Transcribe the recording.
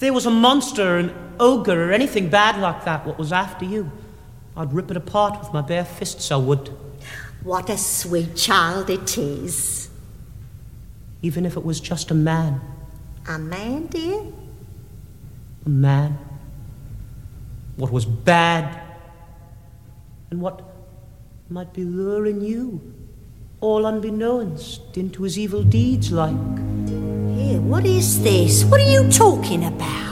there was a monster, an ogre, or anything bad like that what was after you, I'd rip it apart with my bare fists, I would. What a sweet child it is. Even if it was just a man. A man, dear? A man. What was bad, and what might be luring you, all unbeknownst, into his evil deeds like. Here, what is this? What are you talking about?